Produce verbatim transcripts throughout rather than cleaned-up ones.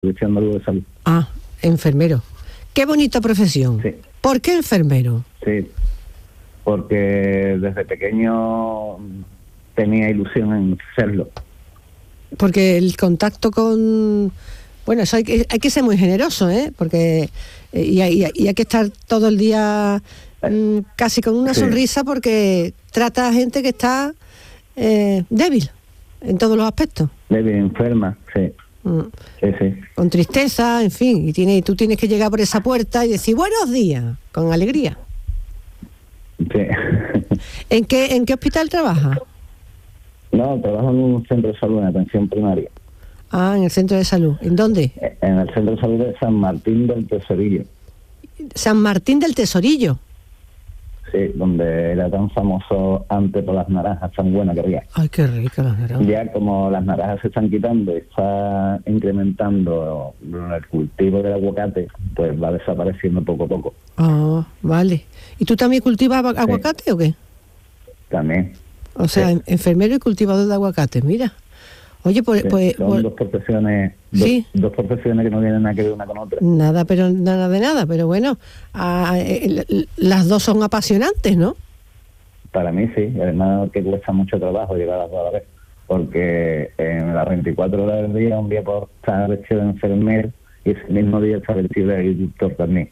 Servicio Andaluz de Salud. Ah, enfermero. Qué bonita profesión. Sí. ¿Por qué enfermero? Sí, porque desde pequeño tenía ilusión en serlo. Porque el contacto con... Bueno, eso hay que, hay que ser muy generoso, ¿eh? Porque eh, y, hay, y hay que estar todo el día mm, casi con una Sí. sonrisa, porque trata a gente que está eh, débil en todos los aspectos. Débil, enferma, sí. Mm. Sí, sí. Con tristeza, en fin, y tiene, tú tienes que llegar por esa puerta y decir buenos días, con alegría. Sí. ¿En qué, en qué hospital trabajas? No, trabajo en un centro de salud en atención primaria. Ah, en el centro de salud. ¿En dónde? En el centro de salud de San Martín del Tesorillo. San Martín del Tesorillo. Sí, donde era tan famoso antes por las naranjas tan buenas que había. Ay, qué rica las naranjas. Ya como las naranjas se están quitando y está incrementando el cultivo del aguacate, pues va desapareciendo poco a poco. Ah, vale. ¿Y tú también cultivas agu- aguacate sí. o qué? También. O sea, Sí. en- enfermero y cultivador de aguacate, mira. Oye, pues... Sí, pues, son pues dos profesiones, dos, sí. dos profesiones que no tienen nada que ver una con otra. Nada, pero nada de nada, pero bueno, ah, eh, l- l- las dos son apasionantes, ¿no? Para mí sí, y además que cuesta mucho trabajo llegar a las dos a la vez, porque en las veinticuatro horas del día, un día por estar vestido de enfermero y ese mismo día estar vestido de agricultor también.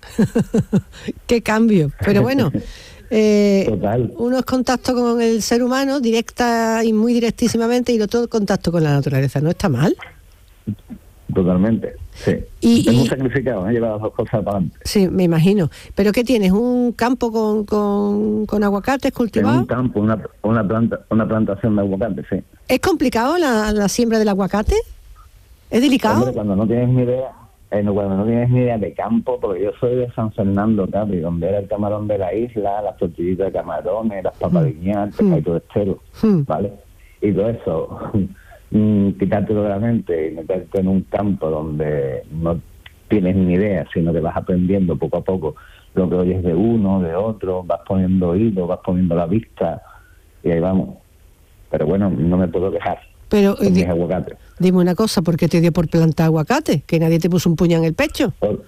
Qué cambio. Pero bueno, eh, Total. uno es contacto con el ser humano, directa y muy directísimamente, y el otro contacto con la naturaleza. ¿No está mal? Totalmente, sí. Y- es y- muy sacrificado, ¿eh? Llevar las dos cosas para adelante. Sí, me imagino. ¿Pero qué tienes? ¿Un campo con, con, con aguacates En cultivados? un campo, una, una planta, una plantación de aguacate, sí. ¿Es complicado la, la siembra del aguacate? ¿Es delicado? Hombre, cuando no tienes ni idea, eh, no, cuando no tienes ni idea de campo, porque yo soy de San Fernando, Capri, donde era el camarón de la isla, las tortillitas de camarones, las papadiñas, el pescadito de estero, Mm. ¿vale? Y todo eso, mm, quitártelo de la mente y meterte en un campo donde no tienes ni idea, sino que vas aprendiendo poco a poco lo que oyes de uno, de otro, vas poniendo oído, vas poniendo la vista, y ahí vamos. Pero bueno, no me puedo quejar Pero con eh, mis di- aguacates. dime una cosa, ¿por qué te dio por plantar aguacate? ¿Que nadie te puso un puñal en el pecho? Por-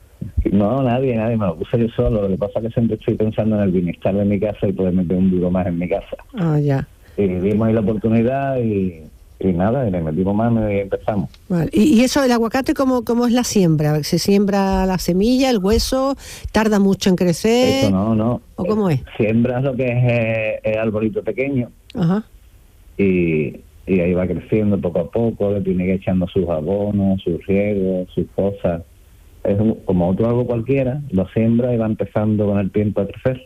No, nadie, nadie, me lo puse yo solo. Lo que pasa es que siempre estoy pensando en el bienestar de mi casa y poder meter un duro más en mi casa. Ah, ya. Y vimos ahí la oportunidad y, y nada, y le metimos mano y empezamos. Vale. ¿Y, y eso, el aguacate, cómo, cómo es la siembra? ¿Se siembra la semilla, el hueso? ¿Tarda mucho en crecer? Eso no, no. ¿O cómo es? Siembras lo que es eh, el arbolito pequeño Ajá. y, y ahí va creciendo poco a poco, le tiene que ir echando sus abonos, sus riegos, sus cosas. Es un- como otro árbol cualquiera, lo siembra y va empezando con el tiempo a crecer.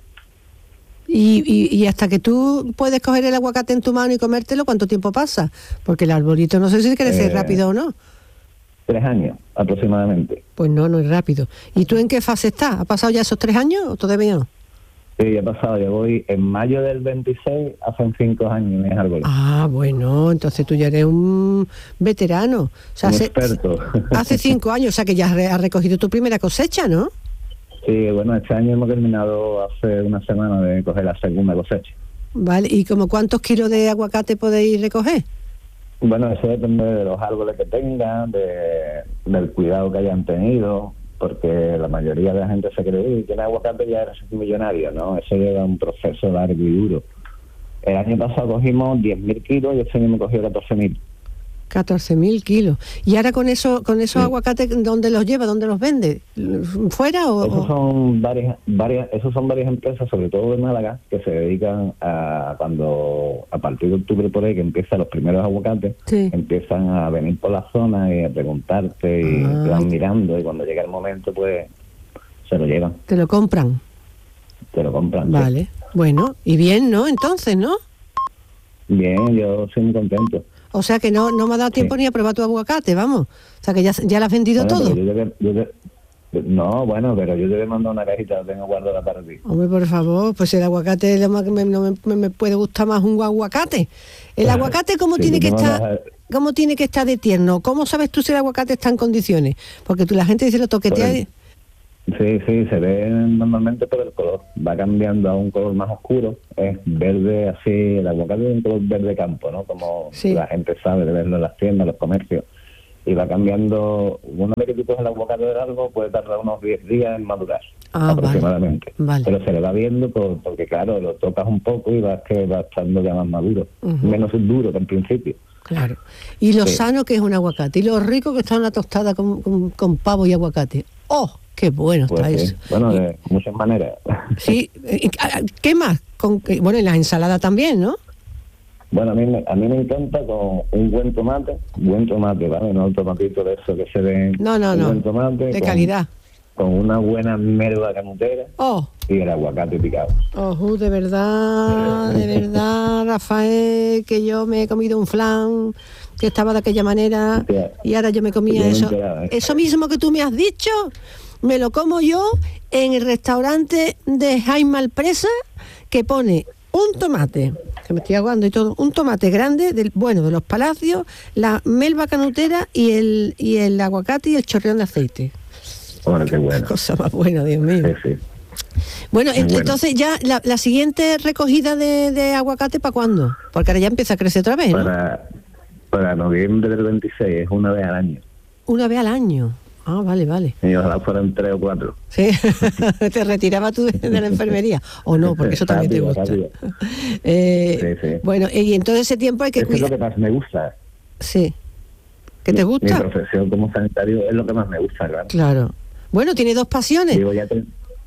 Y, y, y hasta que tú puedes coger el aguacate en tu mano y comértelo, ¿cuánto tiempo pasa? Porque el arbolito no sé si crece Eh, rápido o no. Tres años aproximadamente. Pues no, no es rápido. ¿Y tú en qué fase estás? ¿Ha pasado ya esos tres años o todavía no? Sí, ya ha pasado, yo voy en mayo del veintiséis, hacen cinco años en ese árbol. Ah, bueno, entonces tú ya eres un veterano. O sea, Un hace, experto. hace cinco años, o sea que ya has re- has recogido tu primera cosecha, ¿no? Sí, bueno, este año hemos terminado hace una semana de coger la segunda cosecha. Vale, ¿y como cuántos kilos de aguacate podéis recoger? Bueno, eso depende de los árboles que tengan, de, del cuidado que hayan tenido, porque la mayoría de la gente se cree, uy, tiene aguacate ya eres millonario, ¿no? Eso lleva un proceso largo y duro. El año pasado cogimos diez mil kilos y este año me cogió catorce mil. catorce mil kilos. ¿Y ahora con eso, con esos Sí. aguacates, dónde los lleva? ¿Dónde los vende? ¿Fuera o...? Esos o- son varias, varias, esos son varias empresas, sobre todo de Málaga, que se dedican a cuando a partir de octubre por ahí que empiezan los primeros aguacates, Sí. empiezan a venir por la zona y a preguntarte y Ah. te van mirando y cuando llega el momento pues se lo llevan, Te lo compran. te lo compran. sí. Vale. Bueno, y bien, ¿no? Entonces, ¿no? Bien, yo soy muy contento. O sea que no, no me ha dado tiempo Sí. ni a probar tu aguacate, vamos. O sea que ya, ya lo has vendido Bueno, todo. pero yo te- yo te- no, bueno, pero yo te he mandado una cajita, la tengo guardada para ti. Hombre, por favor, pues el aguacate lo más que me, no me, me- me puede gustar más un aguacate. El aguacate, ¿cómo Sí, tiene que tú me estar? vas a- ¿Cómo tiene que estar de tierno? ¿Cómo sabes tú si el aguacate está en condiciones? Porque tú, la gente dice lo toquetea. Pues, Sí, sí, se ve normalmente por el color. Va cambiando a un color más oscuro. Es verde así, el aguacate es un color verde campo, ¿no? Como Sí. la gente sabe de verlo en las tiendas, los comercios. y va cambiando. Una vez que tú coges el aguacate del árbol puede tardar unos diez días en madurar, ah, aproximadamente. Vale, vale. Pero se le va viendo por, porque, claro, lo tocas un poco y vas que va estando ya más maduro, uh-huh. menos duro que al principio. Claro. Y lo sí. sano que es un aguacate, y lo rico que está una tostada con, con, con pavo y aguacate. ¡Oh, qué bueno pues está sí. eso! Bueno, y, de muchas maneras. Sí, ¿qué más? Con, bueno, y la ensalada también, ¿no? Bueno, a mí, me, a mí me encanta con un buen tomate, buen tomate, ¿vale? No el tomatito de eso que se ve. No, no, un no. Buen tomate, de con, calidad. Con una buena melva canutera. Oh. Y el aguacate picado. Oh, de verdad, de verdad, Rafael, que yo me he comido un flan que estaba de aquella manera Hostia, y ahora yo me comía eso. Enteraba, ¿eh? Eso mismo que tú me has dicho, me lo como yo en el restaurante de Jaime Alpresa, que pone un tomate, que me estoy aguando y todo, un tomate grande, del bueno, de los Palacios, la melva canutera y el, y el aguacate y el chorreón de aceite. Bueno, qué bueno. Qué cosa más buena, Dios mío. Sí, sí. Bueno, ent- bueno, entonces ya la, la siguiente recogida de, de aguacate, ¿para cuándo? Porque ahora ya empieza a crecer otra vez, ¿no? Para, para noviembre del veintiséis, es una vez al año. Una vez al año. Ah, vale, vale. Y ojalá fueran tres o cuatro. Sí, te retirabas tú de, de la enfermería. O no, porque eso también rápido, te gusta. Eh, sí, sí. Bueno, y en todo ese tiempo hay que eso cuidar. Es lo que más me gusta. Sí. ¿Qué te gusta? Mi profesión como sanitario es lo que más me gusta, claro. Claro. Bueno, tiene dos pasiones. Digo, ya te...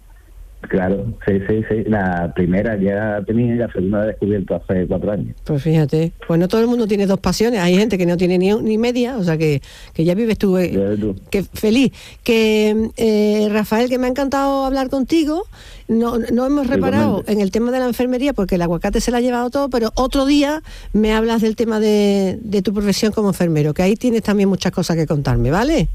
Claro, sí, sí, sí. La primera ya tenía y la segunda la he descubierto hace cuatro años. Pues fíjate, pues no todo el mundo tiene dos pasiones. Hay gente que no tiene ni, ni media, o sea que, que ya vives tú, eh, tú. Que feliz. Que eh, Rafael, que me ha encantado hablar contigo. No, no hemos reparado en el tema de la enfermería porque el aguacate se la ha llevado todo, pero otro día me hablas del tema de, de tu profesión como enfermero, que ahí tienes también muchas cosas que contarme, ¿vale?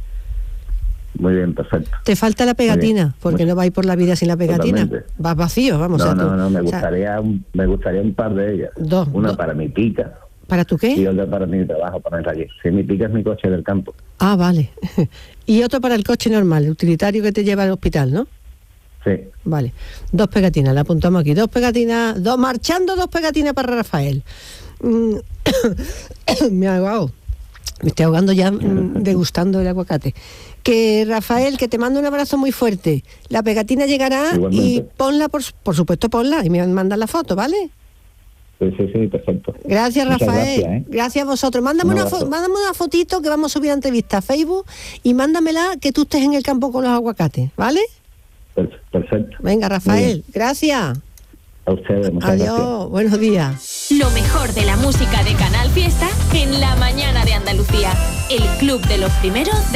Muy bien, perfecto. Te falta la pegatina, porque Muy... no vais por la vida sin la pegatina. Totalmente. Vas vacío, vamos. No, a no, tú, no, me o sea, gustaría, un, me gustaría un par de ellas. Dos. Una dos. para mi pica. ¿Para tu qué? Y otra para mi trabajo, para mi allí. Sí, mi pica es mi coche del campo. Ah, vale. Y otro para el coche normal, el utilitario que te lleva al hospital, ¿no? Sí. Vale. Dos pegatinas, la apuntamos aquí. Dos pegatinas, dos marchando, dos pegatinas para Rafael. Mm, me he ahogado. Me estoy ahogando ya mm, degustando el aguacate. Que Rafael, que te mando un abrazo muy fuerte. La pegatina llegará. Igualmente. Y ponla, por, por supuesto, ponla y me mandan la foto, ¿vale? Sí, sí, sí, perfecto. Gracias, Muchas Rafael. Gracias, ¿eh? Gracias a vosotros. Mándame una, fo- mándame una fotito que vamos a subir a entrevista a Facebook y mándamela que tú estés en el campo con los aguacates, ¿vale? Perfecto. Venga, Rafael, gracias. A ustedes, muchas Adiós, gracias. Buenos días. Lo mejor de la música de Canal Fiesta en la mañana de Andalucía. El club de los primeros de